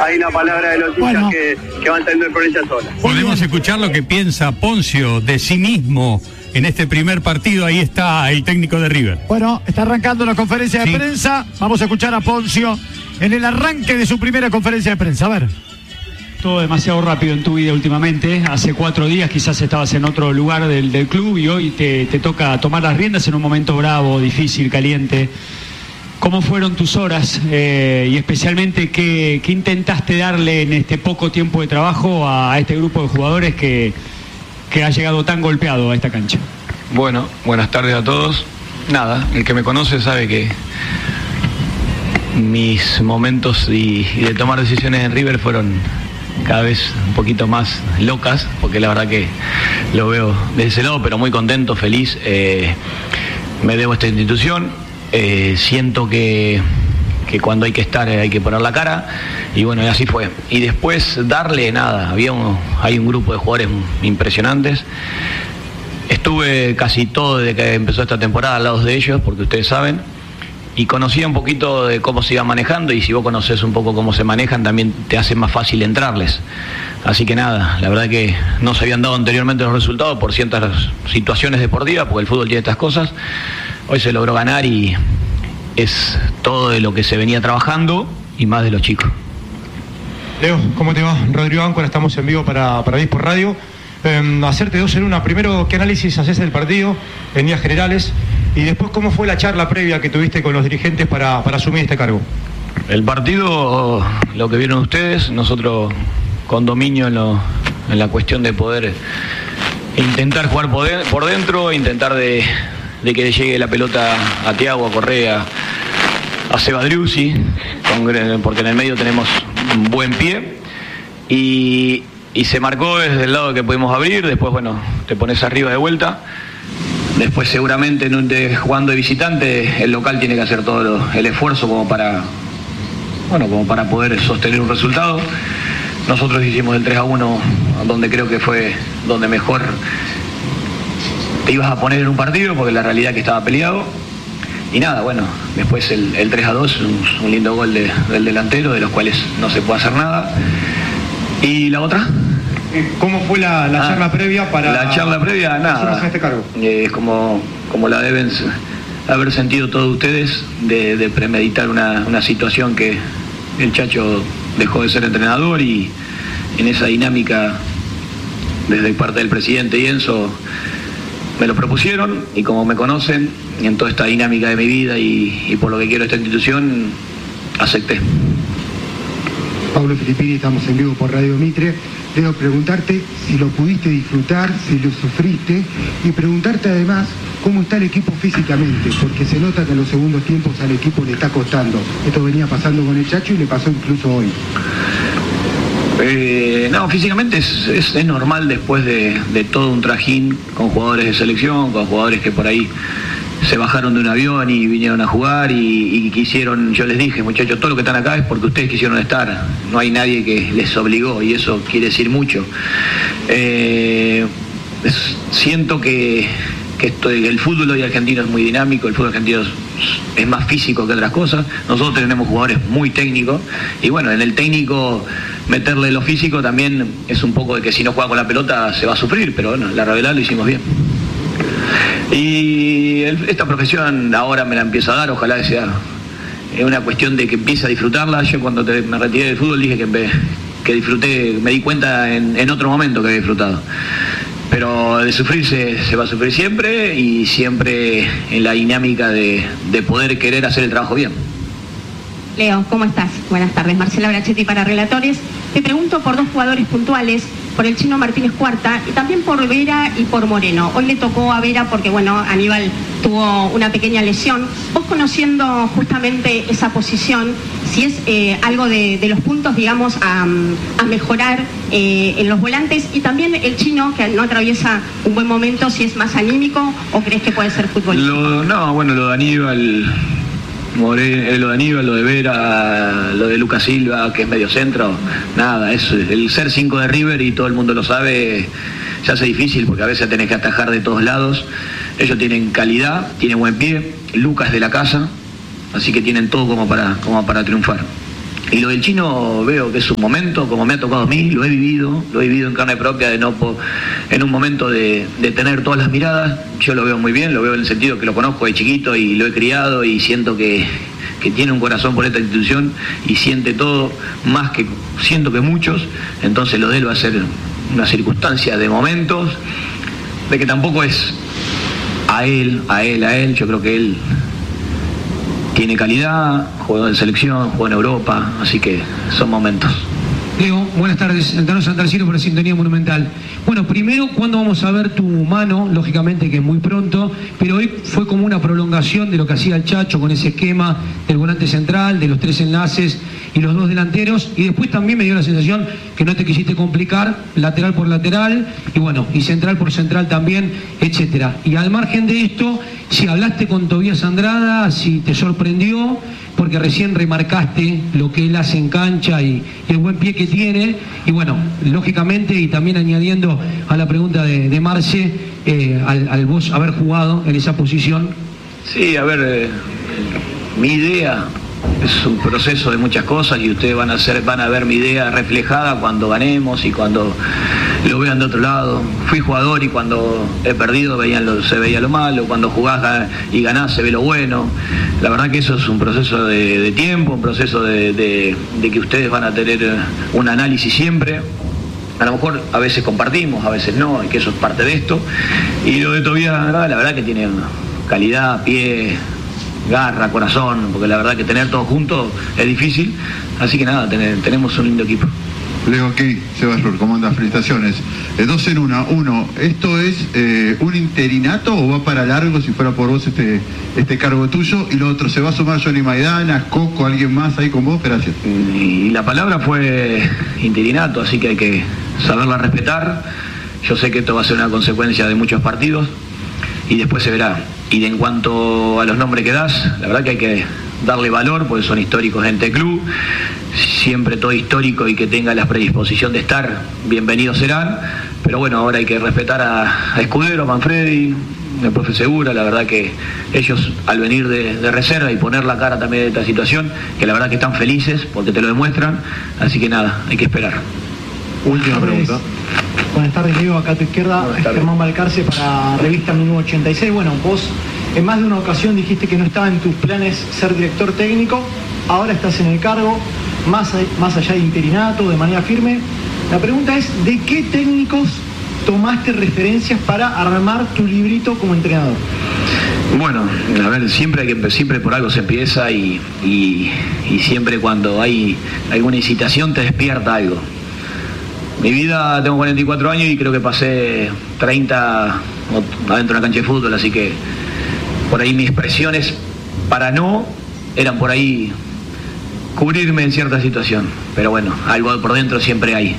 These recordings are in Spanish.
hay una palabra de los hinchas que van teniendo experiencia sola. Podemos escuchar lo que piensa Poncio de sí mismo en este primer partido. Ahí está el técnico de River. Bueno, está arrancando la conferencia de prensa. Vamos a escuchar a Poncio en el arranque de su primera conferencia de prensa. A ver. Todo demasiado rápido en tu vida últimamente. Hace 4 días quizás estabas en otro lugar del club y hoy te toca tomar las riendas en un momento bravo, difícil, caliente. ¿Cómo fueron tus horas y especialmente qué intentaste darle en este poco tiempo de trabajo a este grupo de jugadores que ha llegado tan golpeado a esta cancha? Bueno, buenas tardes a todos. Nada, el que me conoce sabe que mis momentos y de tomar decisiones en River fueron cada vez un poquito más locas, porque la verdad que lo veo desde ese lado, pero muy contento, feliz. Me debo a esta institución, siento que cuando hay que estar hay que poner la cara, y bueno, y así fue. Y después darle nada, hay un grupo de jugadores impresionantes. Estuve casi todo desde que empezó esta temporada al lado de ellos, porque ustedes saben, y conocía un poquito de cómo se iba manejando, y si vos conocés un poco cómo se manejan, también te hace más fácil entrarles. Así que nada, la verdad que no se habían dado anteriormente los resultados por ciertas situaciones deportivas, porque el fútbol tiene estas cosas. Hoy se logró ganar y es todo de lo que se venía trabajando y más de los chicos. Leo, ¿cómo te va? Rodrigo Áncora, estamos en vivo para Dispor Radio. Hacerte 2 en 1. Primero, ¿qué análisis haces del partido en líneas generales? Y después, ¿cómo fue la charla previa que tuviste con los dirigentes para asumir este cargo? El partido, lo que vieron ustedes, nosotros con dominio en la cuestión de poder intentar jugar por dentro, intentar de que le llegue la pelota a Thiago, a Correa, a Sebadriusi, porque en el medio tenemos un buen pie, y se marcó desde el lado que pudimos abrir. Después, bueno, te pones arriba de vuelta. Después seguramente jugando de visitante, el local tiene que hacer todo el esfuerzo como para poder sostener un resultado. Nosotros hicimos el 3-1, donde creo que fue donde mejor te ibas a poner en un partido, porque la realidad es que estaba peleado. Y nada, bueno, después el 3-2, un lindo gol del delantero, de los cuales no se puede hacer nada. ¿Y la otra? ¿Cómo fue la charla previa para...? La charla previa, nada. Este cargo? Como la deben haber sentido todos ustedes, de premeditar una situación que el Chacho dejó de ser entrenador, y en esa dinámica, desde parte del presidente y Enzo, me lo propusieron, y como me conocen, en toda esta dinámica de mi vida y por lo que quiero esta institución, acepté. Pablo Filippini, estamos en vivo por Radio Mitre. Debo preguntarte si lo pudiste disfrutar, si lo sufriste, y preguntarte además cómo está el equipo físicamente, porque se nota que en los segundos tiempos al equipo le está costando. Esto venía pasando con el Chacho y le pasó incluso hoy. No, físicamente es normal después de todo un trajín con jugadores de selección, con jugadores que por ahí se bajaron de un avión y vinieron a jugar y quisieron. Yo les dije, muchachos, todo lo que están acá es porque ustedes quisieron estar, no hay nadie que les obligó, y eso quiere decir mucho. Siento que el fútbol hoy argentino es muy dinámico, el fútbol argentino es más físico que otras cosas. Nosotros tenemos jugadores muy técnicos, y bueno, en el técnico meterle lo físico también es un poco de que si no juega con la pelota se va a sufrir, pero bueno, la realidad lo hicimos bien. Y esta profesión ahora me la empiezo a dar, ojalá sea una cuestión de que empiece a disfrutarla. Yo cuando me retiré del fútbol dije que disfruté, me di cuenta en otro momento que había disfrutado. Pero de sufrir se va a sufrir siempre, y siempre en la dinámica de poder querer hacer el trabajo bien. Leo, ¿cómo estás? Buenas tardes. Marcela Brachetti para Relatores. Te pregunto por 2 jugadores puntuales, por el Chino Martínez Cuarta y también por Vera y por Moreno. Hoy le tocó a Vera porque, bueno, Aníbal tuvo una pequeña lesión. Vos, conociendo justamente esa posición, si es algo de los puntos, digamos, a mejorar en los volantes, y también el Chino, que no atraviesa un buen momento, si es más anímico o crees que puede ser futbolístico. Lo de Aníbal... lo de Aníbal, lo de Vera, lo de Lucas Silva, que es medio centro, nada, es el ser 5 de River, y todo el mundo lo sabe, se hace difícil porque a veces tenés que atajar de todos lados. Ellos tienen calidad, tienen buen pie, Lucas de la casa, así que tienen todo como para triunfar. Y lo del Chino veo que es un momento, como me ha tocado a mí, lo he vivido en carne propia, en un momento de tener todas las miradas. Yo lo veo muy bien, lo veo en el sentido que lo conozco de chiquito y lo he criado y siento que tiene un corazón por esta institución y siente todo más que siento que muchos. Entonces lo de él va a ser una circunstancia de momentos, de que tampoco es a él. Yo creo que él tiene calidad, juega en selección, juega en Europa, así que son momentos. Leo, buenas tardes, Altano Santarciero por la Sintonía Monumental. Bueno, primero, ¿cuándo vamos a ver tu mano? Lógicamente que muy pronto, pero hoy fue como una prolongación de lo que hacía el Chacho con ese esquema del volante central, de los 3 enlaces y los 2 delanteros, y después también me dio la sensación que no te quisiste complicar, lateral por lateral, y bueno, y central por central también, etcétera. Y al margen de esto, si hablaste con Tobías Andrada, si te sorprendió, porque recién remarcaste lo que él hace en cancha y el buen pie que tiene, y bueno, lógicamente, y también añadiendo a la pregunta de Marce, al vos haber jugado en esa posición. Sí, a ver, mi idea es un proceso de muchas cosas y ustedes van a ver mi idea reflejada cuando ganemos y cuando lo vean de otro lado. Fui jugador y cuando he perdido se veía lo malo, cuando jugás y ganás se ve lo bueno. La verdad que eso es un proceso de tiempo, un proceso de que ustedes van a tener un análisis siempre. A lo mejor a veces compartimos, a veces no, y que eso es parte de esto. Y lo de Tobías Andrada, la verdad que tiene calidad, pie, garra, corazón, porque la verdad que tener todo junto es difícil. Así que nada, tenemos un lindo equipo. Leo aquí, Sebas Rur, ¿cómo andas? Felicitaciones. 2 en 1. ¿Esto es un interinato o va para largo si fuera por vos este cargo tuyo? Y lo otro, ¿se va a sumar Johnny Maidana, Coco, alguien más ahí con vos? Gracias. Y la palabra fue interinato, así que hay que saberla respetar. Yo sé que esto va a ser una consecuencia de muchos partidos y después se verá. Y en cuanto a los nombres que das, la verdad que hay que darle valor porque son históricos en este club. Siempre todo histórico y que tenga la predisposición de estar, bienvenidos serán. Pero bueno, ahora hay que respetar a Escudero, a Manfredi, al profe Segura. La verdad que ellos al venir de reserva y poner la cara también de esta situación, que la verdad que están felices porque te lo demuestran. Así que nada, hay que esperar. Última pregunta. Buenas tardes, Leo, acá a tu izquierda, Germán Balcarce para Revista 1986. Bueno, vos en más de una ocasión dijiste que no estaba en tus planes ser director técnico, ahora estás en el cargo, más allá de interinato, de manera firme. La pregunta es, ¿de qué técnicos tomaste referencias para armar tu librito como entrenador? Bueno, a ver, siempre por algo se empieza y siempre cuando hay alguna incitación te despierta algo. Mi vida, tengo 44 años y creo que pasé 30 adentro de una cancha de fútbol, así que por ahí mis presiones para no eran por ahí cubrirme en cierta situación, pero bueno, algo por dentro siempre hay.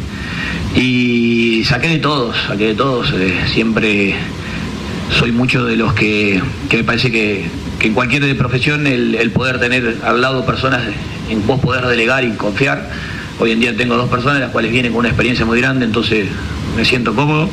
Y saqué de todos, siempre soy mucho de los que me parece que en cualquier profesión el poder tener al lado personas en vos poder delegar y confiar. Hoy en día tengo 2 personas las cuales vienen con una experiencia muy grande, entonces me siento cómodo.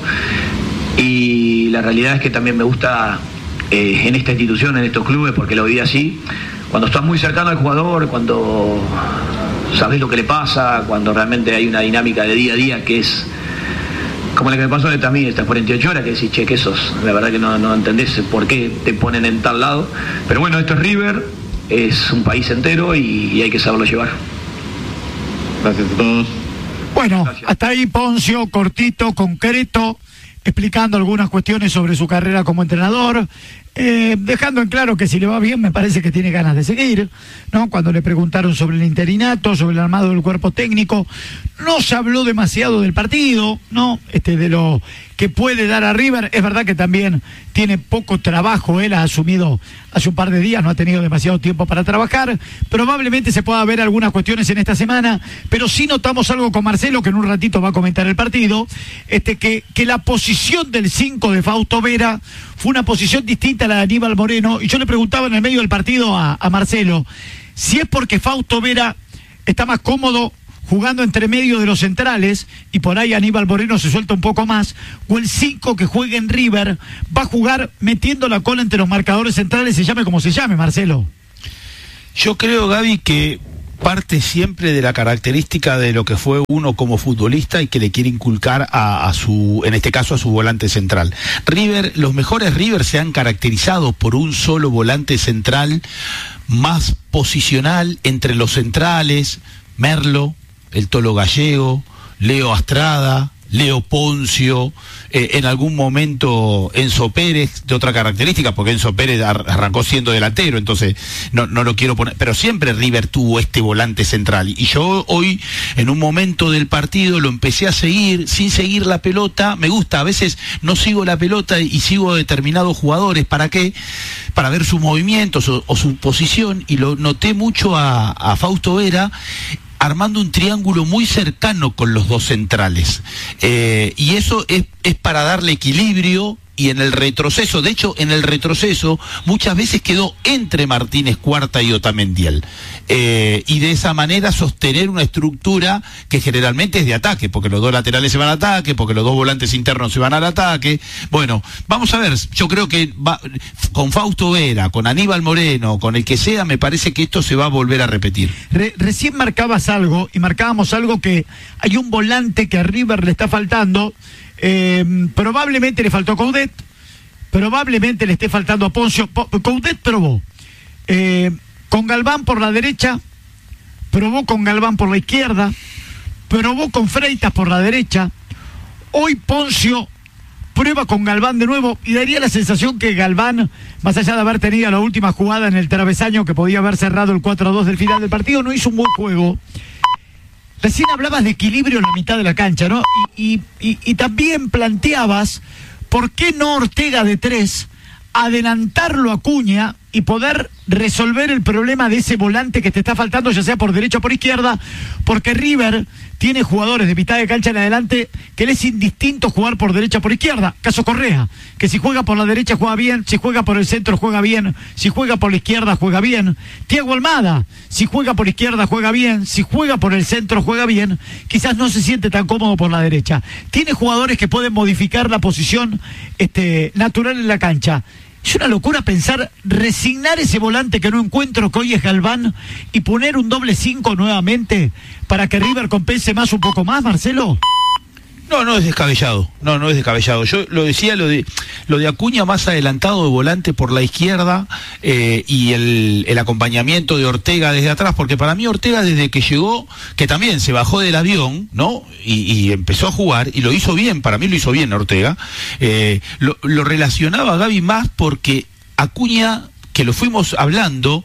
Y la realidad es que también me gusta en esta institución, en estos clubes, porque lo viví así, cuando estás muy cercano al jugador, cuando sabés lo que le pasa, cuando realmente hay una dinámica de día a día que es como la que me pasó a mí estas 48 horas, que decís, che, que sos, la verdad que no entendés por qué te ponen en tal lado. Pero bueno, esto es River, es un país entero y hay que saberlo llevar. Gracias a todos. Bueno, Gracias. Hasta ahí Poncio, cortito, concreto, explicando algunas cuestiones sobre su carrera como entrenador, dejando en claro que si le va bien me parece que tiene ganas de seguir, ¿no? Cuando le preguntaron sobre el interinato, sobre el armado del cuerpo técnico, no se habló demasiado del partido, ¿no? De lo que puede dar a River. Es verdad que también tiene poco trabajo, él ha asumido hace un par de días, no ha tenido demasiado tiempo para trabajar, probablemente se pueda ver algunas cuestiones en esta semana, pero sí notamos algo con Marcelo, que en un ratito va a comentar el partido, que la posición del 5 de Fausto Vera fue una posición distinta a la de Aníbal Moreno, y yo le preguntaba en el medio del partido a Marcelo, si es porque Fausto Vera está más cómodo jugando entre medio de los centrales y por ahí Aníbal Moreno se suelta un poco más, o el 5 que juega en River va a jugar metiendo la cola entre los marcadores centrales, se llame como se llame, Marcelo. Yo creo, Gaby, que parte siempre de la característica de lo que fue uno como futbolista y que le quiere inculcar a su, en este caso a su volante central. Los mejores River se han caracterizado por un solo volante central más posicional entre los centrales, Merlo, el Tolo Gallego, Leo Astrada, Leo Poncio, en algún momento Enzo Pérez, de otra característica, porque Enzo Pérez arrancó siendo delantero, entonces no lo quiero poner, pero siempre River tuvo este volante central, y yo hoy, en un momento del partido, lo empecé a seguir, sin seguir la pelota. Me gusta, a veces no sigo la pelota y sigo determinados jugadores. ¿Para qué? Para ver sus movimientos o su posición, y lo noté mucho a Fausto Vera, armando un triángulo muy cercano con los dos centrales, y eso es para darle equilibrio. Y en el retroceso, de hecho, muchas veces quedó entre Martínez Cuarta y Otamendiel, y de esa manera sostener una estructura que generalmente es de ataque, porque los dos laterales se van al ataque, porque los dos volantes internos se van al ataque. Bueno, vamos a ver, yo creo que con Fausto Vera, con Aníbal Moreno, con el que sea, me parece que esto se va a volver a repetir. Recién marcabas algo, y marcábamos algo, que hay un volante que a River le está faltando. Probablemente le faltó a Coudet, probablemente le esté faltando a Poncio. Coudet probó con Galván por la derecha, probó con Galván por la izquierda, probó con Freitas por la derecha. Hoy Poncio prueba con Galván de nuevo, y daría la sensación que Galván, más allá de haber tenido la última jugada en el travesaño que podía haber cerrado el 4-2 del final del partido, no hizo un buen juego. Recién hablabas de equilibrio en la mitad de la cancha, ¿no? Y también planteabas, ¿por qué no Ortega de 3, adelantarlo a Acuña y poder resolver el problema de ese volante que te está faltando, ya sea por derecha o por izquierda? Porque River tiene jugadores de mitad de cancha en adelante que le es indistinto jugar por derecha o por izquierda. Caso Correa, que si juega por la derecha juega bien, si juega por el centro juega bien, si juega por la izquierda juega bien. Thiago Almada, si juega por izquierda juega bien, si juega por el centro juega bien, quizás no se siente tan cómodo por la derecha. Tiene jugadores que pueden modificar la posición natural en la cancha. Es una locura pensar resignar ese volante que no encuentro, que hoy es Galván, y poner un doble 5 nuevamente para que River compense un poco más, Marcelo. No es descabellado. No es descabellado. Yo lo decía, lo de Acuña más adelantado de volante por la izquierda, y el acompañamiento de Ortega desde atrás, porque para mí Ortega, desde que llegó, que también se bajó del avión, ¿no? Y empezó a jugar, y lo hizo bien, para mí lo hizo bien Ortega. Lo relacionaba a Gaby más porque Acuña, que lo fuimos hablando,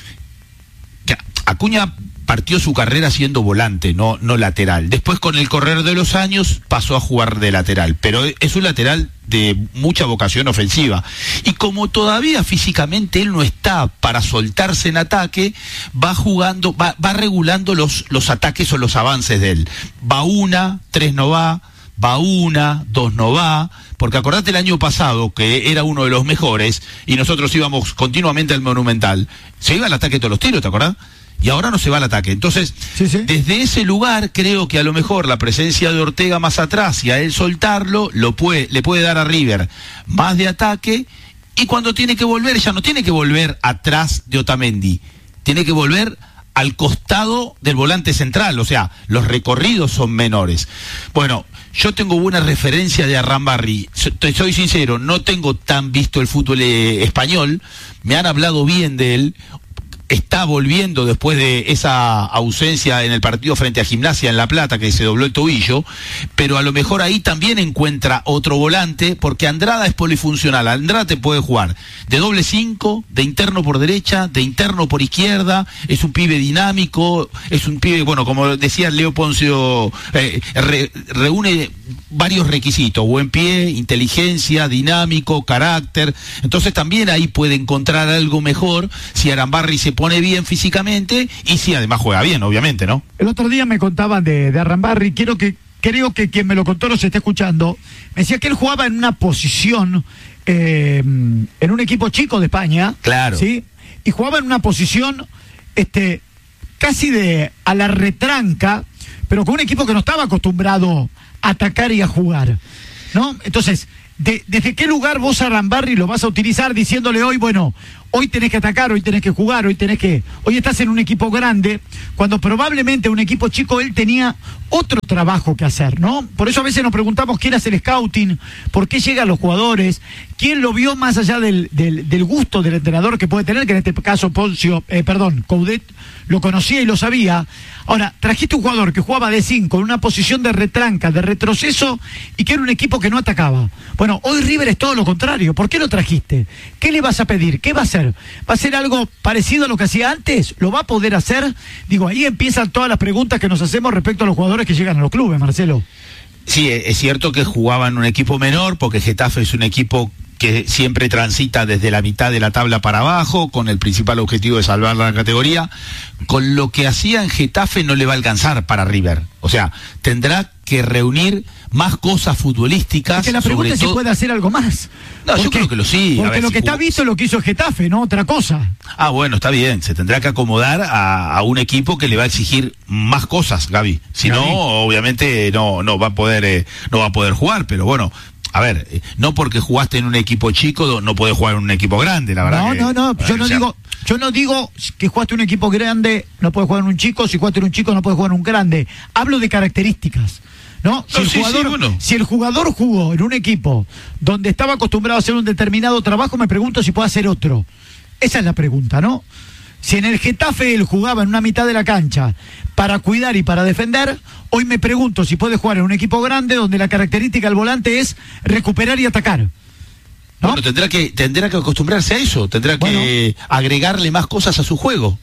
que Acuña partió su carrera siendo volante, no lateral. Después, con el correr de los años, pasó a jugar de lateral, pero es un lateral de mucha vocación ofensiva. Y como todavía físicamente él no está para soltarse en ataque, va jugando, va regulando los ataques o los avances de él. Va una, 3 no va una, 2 no va. Porque acordate el año pasado, que era uno de los mejores, y nosotros íbamos continuamente al Monumental, se iba al ataque todos los tiros, ¿te acordás? Y ahora no se va al ataque. Entonces, sí. Desde ese lugar, creo que a lo mejor la presencia de Ortega más atrás y a él soltarlo, le puede dar a River más de ataque, y cuando tiene que volver, ya no tiene que volver atrás de Otamendi, tiene que volver al costado del volante central, o sea, los recorridos son menores. Bueno, yo tengo buena referencia de Arrambarri, te soy sincero, no tengo tan visto el fútbol español, me han hablado bien de él. Está volviendo después de esa ausencia en el partido frente a Gimnasia en La Plata, que se dobló el tobillo, pero a lo mejor ahí también encuentra otro volante, porque Andrada es polifuncional. Andrada te puede jugar de doble 5, de interno por derecha, de interno por izquierda, es un pibe dinámico, es un pibe, bueno, como decía Leo Poncio, reúne varios requisitos: buen pie, inteligencia, dinámico, carácter. Entonces también ahí puede encontrar algo mejor si Arambarri se pone bien físicamente, y si además juega bien, obviamente, ¿no? El otro día me contaban de Arrambarri, creo que quien me lo contó no se está escuchando, me decía que él jugaba en una posición en un equipo chico de España, claro, ¿sí? Y jugaba en una posición casi a la retranca, pero con un equipo que no estaba acostumbrado a atacar y a jugar, ¿no? Entonces, ¿desde qué lugar vos a Rambarri lo vas a utilizar diciéndole hoy, bueno, hoy tenés que atacar, hoy tenés que jugar, hoy estás en un equipo grande, cuando probablemente un equipo chico él tenía otro trabajo que hacer, ¿no? Por eso a veces nos preguntamos quién hace el scouting, por qué llegan los jugadores, quién lo vio más allá del gusto del entrenador que puede tener, que en este caso Coudet lo conocía y lo sabía. Ahora, trajiste un jugador que jugaba de 5 en una posición de retranca, de retroceso, y que era un equipo que no atacaba. Bueno, hoy River es todo lo contrario. ¿Por qué lo trajiste? ¿Qué le vas a pedir? ¿Qué va a hacer? ¿Va a ser algo parecido a lo que hacía antes? ¿Lo va a poder hacer? Digo, ahí empiezan todas las preguntas que nos hacemos respecto a los jugadores que llegan a los clubes, Marcelo. Sí, es cierto que jugaba en un equipo menor, porque Getafe es un equipo que siempre transita desde la mitad de la tabla para abajo, con el principal objetivo de salvar la categoría. Con lo que hacía en Getafe no le va a alcanzar para River. O sea, tendrá que reunir más cosas futbolísticas. Es que la pregunta es si puede hacer algo más. No, yo creo que lo sí. Porque lo que está visto es lo que hizo Getafe, ¿no? Otra cosa. Ah, bueno, está bien. Se tendrá que acomodar a un equipo que le va a exigir más cosas, Gaby. Si no, obviamente no va a poder jugar, pero bueno. A ver, no porque jugaste en un equipo chico no podés jugar en un equipo grande, la verdad. No, yo no digo que jugaste en un equipo grande, no puedes jugar en un chico, si jugaste en un chico no puedes jugar en un grande. Hablo de características, ¿no? Si el jugador jugó en un equipo donde estaba acostumbrado a hacer un determinado trabajo, me pregunto si puede hacer otro. Esa es la pregunta, ¿no? Si en el Getafe él jugaba en una mitad de la cancha para cuidar y para defender, hoy me pregunto si puede jugar en un equipo grande donde la característica del volante es recuperar y atacar. ¿No? Bueno, tendrá que acostumbrarse a eso, tendrá que agregarle más cosas a su juego,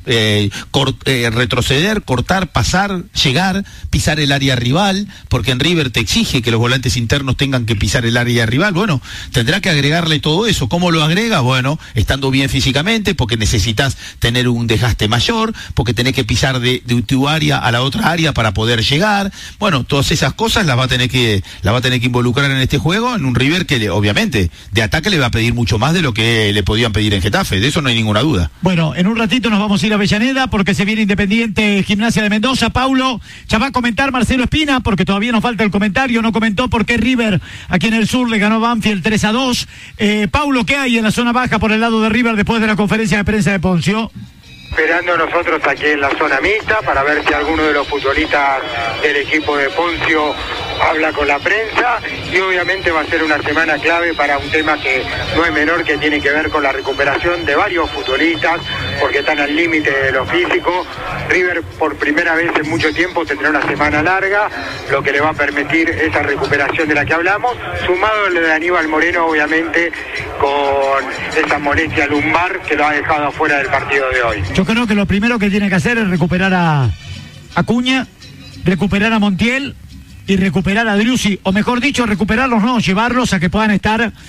retroceder, cortar, pasar, llegar, pisar el área rival, porque en River te exige que los volantes internos tengan que pisar el área rival. Bueno, tendrá que agregarle todo eso. ¿Cómo lo agrega? Bueno, estando bien físicamente, porque necesitas tener un desgaste mayor, porque tenés que pisar de tu área a la otra área para poder llegar. Bueno, todas esas cosas las va a tener que involucrar en este juego, en un River que obviamente de ataque le va a pedir mucho más de lo que le podían pedir en Getafe, de eso no hay ninguna duda. Bueno, en un ratito nos vamos a ir a Avellaneda porque se viene Independiente Gimnasia de Mendoza. Paulo, ya va a comentar Marcelo Espina porque todavía nos falta el comentario, no comentó por qué River aquí en el sur le ganó a Banfield 3-2. Paulo, ¿qué hay en la zona baja por el lado de River después de la conferencia de prensa de Poncio? Esperando nosotros aquí en la zona mixta para ver si alguno de los futbolistas del equipo de Poncio habla con la prensa, y obviamente va a ser una semana clave para un tema que no es menor, que tiene que ver con la recuperación de varios futbolistas porque están al límite de lo físico. River por primera vez en mucho tiempo tendrá una semana larga, lo que le va a permitir esa recuperación de la que hablamos, sumado lo de Aníbal Moreno obviamente con esa molestia lumbar que lo ha dejado afuera del partido de hoy. Yo creo que lo primero que tiene que hacer es recuperar a Acuña, recuperar a Montiel y recuperar a Driussi, o mejor dicho, recuperarlos, no, llevarlos a que puedan estar al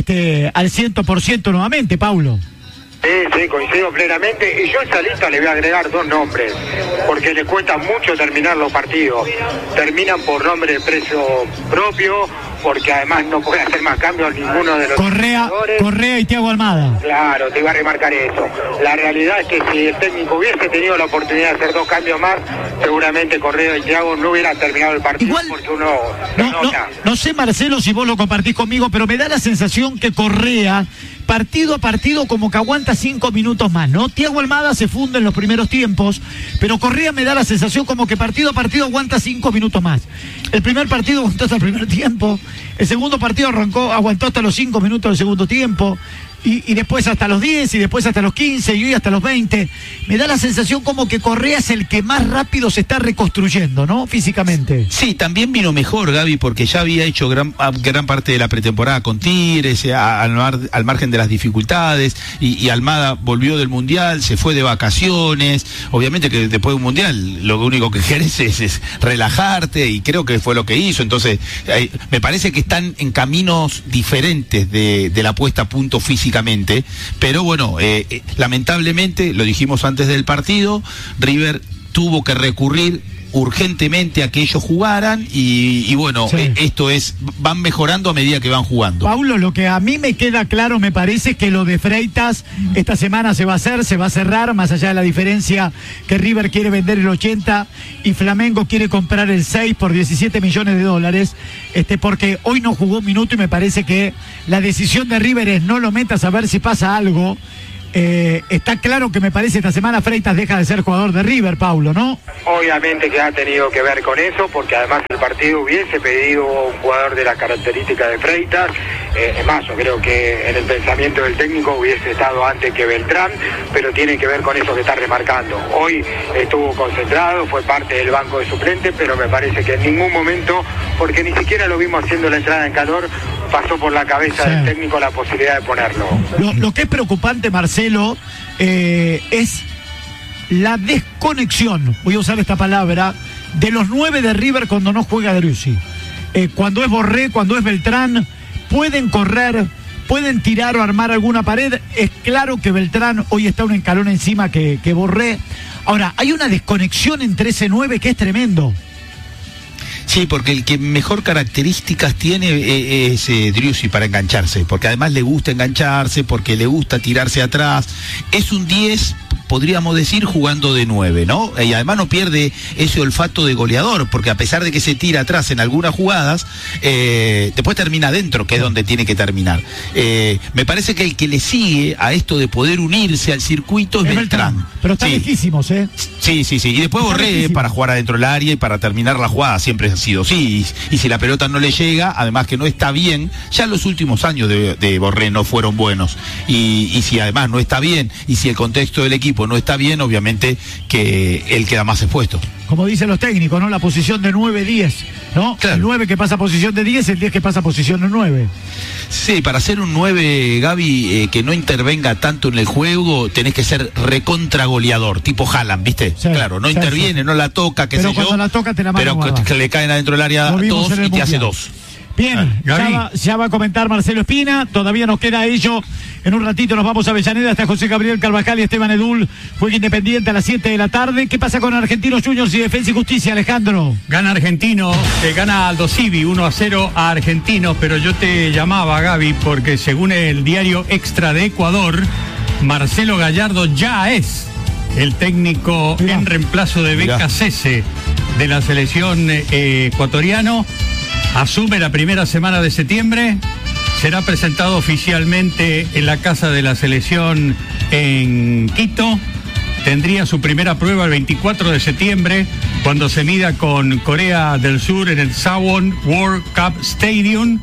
100% nuevamente, Paulo. Sí, coincido plenamente, y yo a esa lista le voy a agregar dos nombres, porque les cuesta mucho terminar los partidos. Terminan por nombre de precio propio, porque además no puede hacer más cambios ninguno de los Correa y Thiago Almada. Claro, te iba a remarcar eso. La realidad es que si el técnico hubiese tenido la oportunidad de hacer dos cambios más, seguramente Correa y Thiago no hubieran terminado el partido. Igual, porque uno nota. No sé, Marcelo, si vos lo compartís conmigo, pero me da la sensación que Correa, partido a partido, como que aguanta 5 minutos más, ¿no? Thiago Almada se funde en los primeros tiempos, pero Correa me da la sensación como que partido a partido aguanta 5 minutos más. El primer partido aguantó hasta el primer tiempo, el segundo partido aguantó hasta los 5 minutos del segundo tiempo, y después hasta los 10, y después hasta los 15, y hoy hasta los 20. Me da la sensación como que Correa es el que más rápido se está reconstruyendo, ¿no? Físicamente. Sí, también vino mejor, Gaby, porque ya había hecho gran parte de la pretemporada con Tigres, al margen de las dificultades, y Almada volvió del Mundial, se fue de vacaciones. Obviamente que después de un Mundial lo único que querés es relajarte, y creo que fue lo que hizo. Entonces, me parece que están en caminos diferentes de la puesta a punto física. Pero bueno, lamentablemente, lo dijimos antes del partido, River tuvo que recurrir urgentemente a que ellos jugaran y bueno, esto es, van mejorando a medida que van jugando. Paulo, lo que a mí me queda claro, me parece que lo de Freitas esta semana se va a cerrar, más allá de la diferencia que River quiere vender el 80 y Flamengo quiere comprar el 6 por 17 millones de dólares, porque hoy no jugó un minuto y me parece que la decisión de River es no lo metas a ver si pasa algo. Está claro que me parece esta semana Freitas deja de ser jugador de River, Paulo, ¿no? Obviamente que ha tenido que ver con eso, porque además el partido hubiese pedido un jugador de las características de Freitas. Es más, yo creo que en el pensamiento del técnico hubiese estado antes que Beltrán, pero tiene que ver con eso que está remarcando. Hoy estuvo concentrado, fue parte del banco de suplentes, pero me parece que en ningún momento, porque ni siquiera lo vimos haciendo la entrada en calor, pasó por la cabeza del técnico la posibilidad de ponerlo. Lo que es preocupante, Marcelo, es la desconexión, voy a usar esta palabra, de los 9 de River cuando no juega Driussi. Cuando es Borré, cuando es Beltrán, pueden correr, pueden tirar o armar alguna pared. Es claro que Beltrán hoy está un escalón encima que Borré. Ahora, hay una desconexión entre ese 9 que es tremendo. Sí, porque el que mejor características tiene es Driussi para engancharse, porque además le gusta engancharse, porque le gusta tirarse atrás. Es un 10, podríamos decir, jugando de 9, ¿no? Y además no pierde ese olfato de goleador, porque a pesar de que se tira atrás en algunas jugadas, después termina adentro, que es donde tiene que terminar. Me parece que el que le sigue a esto de poder unirse al circuito es Beltrán. Pero está lejísimos, ¿eh? Sí. Y después Borré para jugar adentro del área y para terminar la jugada siempre ha sido así. Y si la pelota no le llega, además que no está bien, ya los últimos años de Borré no fueron buenos. Y si además no está bien, y si el contexto del equipo no está bien, obviamente que él queda más expuesto. Como dicen los técnicos, ¿no? La posición de 9-10, ¿no? Claro. El 9 que pasa a posición de 10, el 10 que pasa a posición de 9. Sí, para ser un 9, Gaby, que no intervenga tanto en el juego, tenés que ser recontra goleador, tipo Haaland, ¿viste? Sí, claro, no interviene, no la toca, pero cuando la toca te la mano pero que le caen adentro del área todos y te hace 2. Bien, ya va a comentar Marcelo Espina, todavía nos queda ello. En un ratito nos vamos a Avellaneda, hasta José Gabriel Carvajal y Esteban Edul. Juega Independiente a las 7 de la tarde. ¿Qué pasa con Argentinos Juniors y Defensa y Justicia, Alejandro? Gana Argentino, gana Aldo Civi 1-0 a Argentinos, pero yo te llamaba, Gaby, porque según el diario Extra de Ecuador, Marcelo Gallardo ya es el técnico en reemplazo de Becasese de la selección ecuatoriano. Asume la primera semana de septiembre, será presentado oficialmente en la casa de la selección en Quito, tendría su primera prueba el 24 de septiembre, cuando se mida con Corea del Sur en el Sawon World Cup Stadium,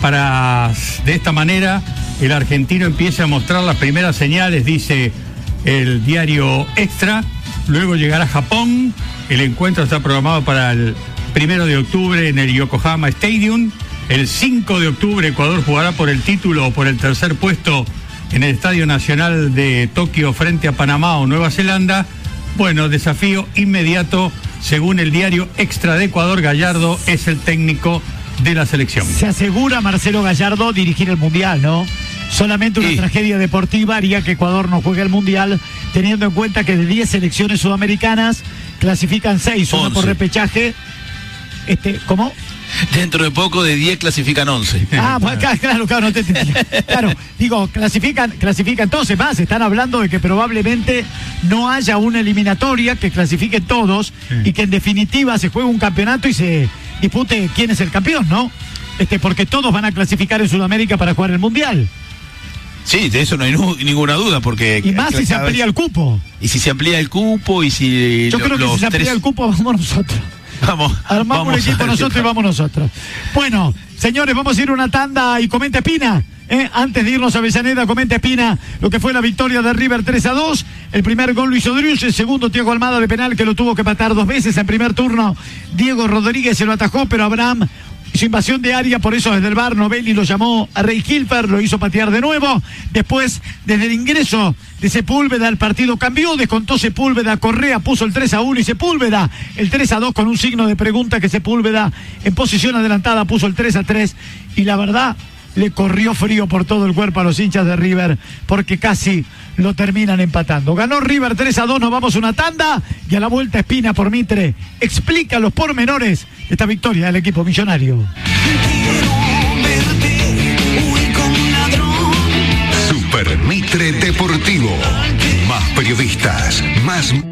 para de esta manera el argentino empiece a mostrar las primeras señales, dice el diario Extra. Luego llegará a Japón, el encuentro está programado para el 1 de octubre en el Yokohama Stadium. El 5 de octubre Ecuador jugará por el título o por el tercer puesto en el Estadio Nacional de Tokio frente a Panamá o Nueva Zelanda. Bueno, desafío inmediato, según el diario Extra de Ecuador. Gallardo es el técnico de la selección. Se asegura Marcelo Gallardo dirigir el Mundial, ¿no? Solamente una tragedia deportiva haría que Ecuador no juegue el Mundial, teniendo en cuenta que de 10 selecciones sudamericanas clasifican 6, una por repechaje. ¿Cómo? Dentro de poco de 10 clasifican 11. Pues claro, no te entendía. Claro, digo, clasifican entonces más. Están hablando de que probablemente no haya una eliminatoria, que clasifiquen todos y que en definitiva se juegue un campeonato y se dispute quién es el campeón, ¿no? Porque todos van a clasificar en Sudamérica para jugar el Mundial. Sí, de eso no hay ninguna duda, porque... Y más si se amplía el cupo. Y si se amplía el cupo y si... Yo creo que si se amplía el cupo vamos nosotros. Armamos un equipo nosotros y vamos nosotros. Bueno, señores, vamos a ir a una tanda y comenta Espina. Antes de irnos a Avellaneda, comenta Espina lo que fue la victoria de River 3-2. El primer gol lo hizo Driussi, el segundo Thiago Almada de penal, que lo tuvo que patar 2 veces. En primer turno Diego Rodríguez se lo atajó, pero Abraham hizo invasión de área, por eso desde el VAR Novelli lo llamó a Rey Hilfer, lo hizo patear de nuevo. Después, desde el ingreso de Sepúlveda, el partido cambió, descontó Sepúlveda, Correa puso el 3-1 y Sepúlveda el 3-2 con un signo de pregunta, que Sepúlveda en posición adelantada puso el 3-3. Y la verdad, le corrió frío por todo el cuerpo a los hinchas de River, porque casi lo terminan empatando. Ganó River 3-2, nos vamos a una tanda y a la vuelta Espina por Mitre explica los pormenores de esta victoria del equipo millonario. Super Mitre Deportivo. Más periodistas, más